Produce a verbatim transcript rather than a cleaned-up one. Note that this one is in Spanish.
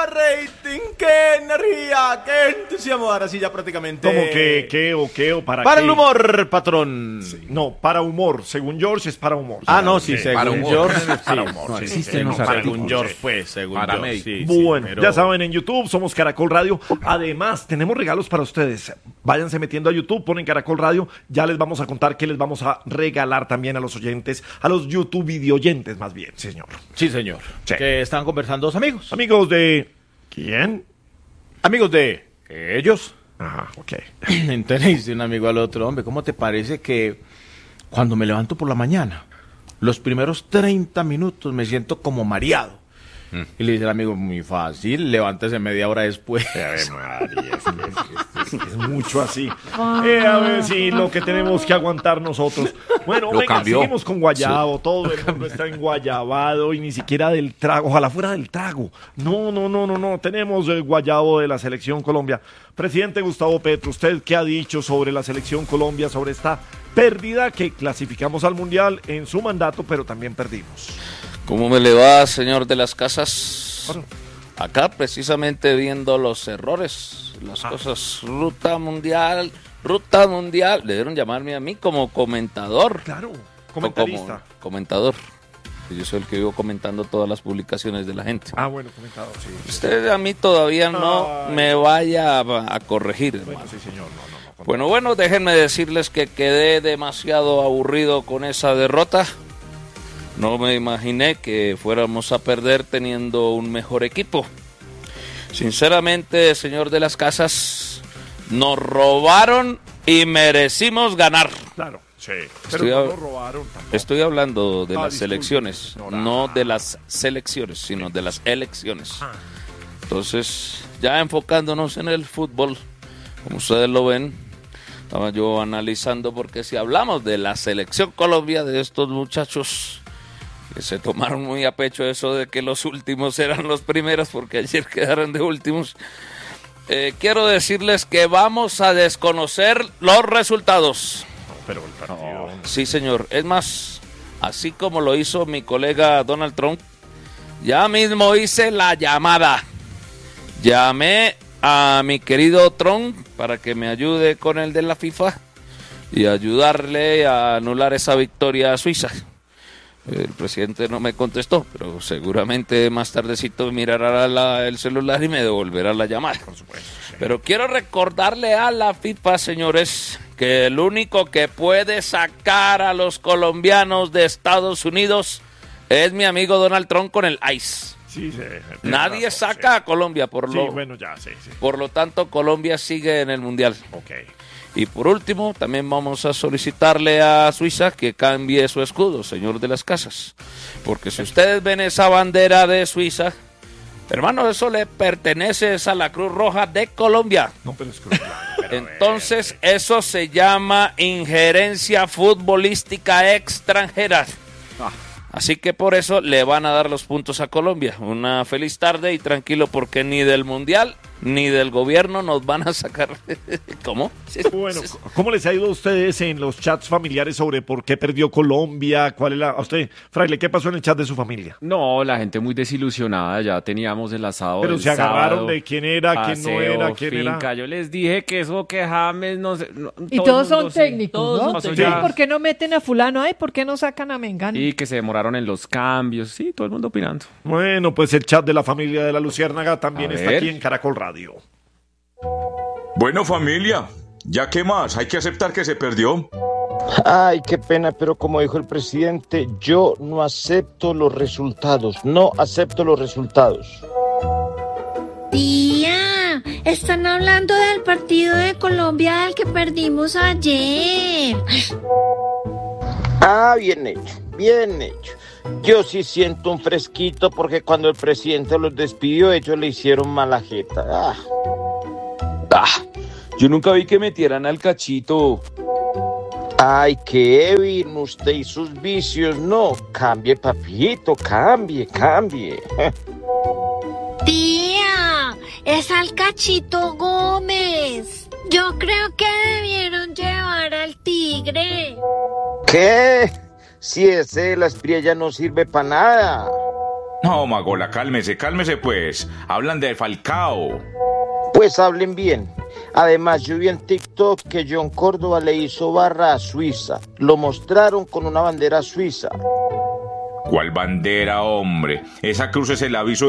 rating, qué energía, qué entusiasmo. Ahora sí ya prácticamente. ¿Cómo que, qué o qué o para Para qué? el humor, patrón. Sí. No, para humor. Según George es para humor. Ah, no, sí, Sí, según para humor. George. Para sí. humor, No sí, existen sí, los para artículos. humor, George sí. fue, según Para George. médico. Sí, sí, Bueno, pero- ya saben, en YouTube somos Caracol Radio. Además, tenemos regalos para ustedes. Váyanse metiendo a YouTube, ponen Caracol Radio. Ya les vamos a contar qué les vamos a regalar también a los oyentes, a los YouTube videoyentes más bien, señor. Sí, señor. Sí. Que están conversando dos amigos. Amigos de... ¿Quién? Amigos de ellos. Ajá, ok. Entonces le dice un amigo al otro, hombre, ¿cómo te parece que cuando me levanto por la mañana, los primeros treinta minutos me siento como mareado? Mm. Y le dice el amigo, muy fácil, levántese media hora después. A ver, María, es, es- es- es mucho así. Eh, a ver si lo que tenemos que aguantar nosotros. Bueno, Lo venga, cambió. seguimos con Guayabo. Todo el mundo está enguayabado y ni siquiera del trago. Ojalá fuera del trago. No, no, no, no, no. Tenemos el Guayabo de la Selección Colombia. Presidente Gustavo Petro, ¿usted qué ha dicho sobre la Selección Colombia, sobre esta pérdida que clasificamos al Mundial en su mandato, pero también perdimos? ¿Cómo me le va, señor de las casas? Bueno. Acá precisamente viendo los errores, las Ah. cosas, ruta mundial, ruta mundial. Debieron llamarme a mí como comentador. Claro, o comentarista. como comentador. Yo soy el que vivo comentando todas las publicaciones de la gente. Ah, bueno, comentador, sí. Usted a mí todavía no Ay. me vaya a, a corregir, Bueno, hermano. sí, señor. No, no, no. Bueno, bueno, déjenme decirles que quedé demasiado aburrido con esa derrota. No me imaginé que fuéramos a perder teniendo un mejor equipo. Sinceramente, señor de las casas, nos robaron y merecimos ganar. Claro, sí. Estoy Pero a- no lo robaron tampoco. Estoy hablando de Ah, las disculpe, elecciones, señora. no de las selecciones, sino de las elecciones. Ah. Entonces, ya enfocándonos en el fútbol, como ustedes lo ven, estaba yo analizando porque si hablamos de la selección Colombia, de estos muchachos que se tomaron muy a pecho eso de que los últimos eran los primeros porque ayer quedaron de últimos, eh, quiero decirles que vamos a desconocer los resultados. No, pero el partido. Sí, señor. Es más, así como lo hizo mi colega Donald Trump, ya mismo hice la llamada. Llamé a mi querido Trump para que me ayude con el de la FIFA y ayudarle a anular esa victoria a Suiza. El presidente no me contestó, pero seguramente más tardecito mirará la- el celular y me devolverá la llamada. Por supuesto. Sí. Pero quiero recordarle a la FIFA, señores, que el único que puede sacar a los colombianos de Estados Unidos es mi amigo Donald Trump con el ICE. Sí, sí, tiene Nadie razón, saca sí. a Colombia, por Sí, lo, bueno, ya, sí, sí. por lo tanto Colombia sigue en el Mundial. Ok. Y por último, también vamos a solicitarle a Suiza que cambie su escudo, señor de las casas. Porque si ustedes ven esa bandera de Suiza, hermano, eso le pertenece a la Cruz Roja de Colombia. No, pero es que... pero, Entonces, eso se llama injerencia futbolística extranjera. Ah. Así que por eso le van a dar los puntos a Colombia. Una feliz tarde y tranquilo porque ni del Mundial ni del gobierno nos van a sacar. ¿Cómo? Bueno, ¿cómo les ha ido a ustedes en los chats familiares sobre por qué perdió Colombia? ¿Cuál es la... A usted, Fraile, ¿qué pasó en el chat de su familia? No, la gente muy desilusionada, ya teníamos el asado Pero del se agarraron sábado, de quién era, quién no paseo, era, quién finca. era. Yo les dije que eso, que James, no sé... no, Y todo todos el mundo son sí. técnicos, Todos ¿no? son Sí. técnicos. ¿Por qué no meten a fulano? Ay, ¿por qué no sacan a Mengano? Y que se demoraron en los cambios, sí, todo el mundo opinando. Bueno, pues el chat de la familia de la Luciérnaga también A está ver. aquí en Caracol Radio. Bueno, familia, ¿ya qué más? Hay que aceptar que se perdió. Ay, qué pena, pero como dijo el presidente, yo no acepto los resultados, no acepto los resultados. Tía, están hablando del partido de Colombia del que perdimos ayer. Ah, bien hecho, bien hecho. Yo sí siento un fresquito porque cuando el presidente los despidió, ellos le hicieron mala jeta. Ah. Ah, yo nunca vi que metieran al Cachito. Ay, Kevin, usted y sus vicios, no. Cambie, papito, cambie, cambie. Tía, es al Cachito Gómez. Yo creo que debieron llevar al Tigre. ¿Qué? Si ese de la Espriella no sirve para nada. No, Magola, cálmese, cálmese pues. Hablan de Falcao. Pues hablen bien. Además, yo vi en TikTok que John Córdoba le hizo barra a Suiza. Lo mostraron con una bandera suiza. ¿Cuál bandera, hombre? Esa cruz es el aviso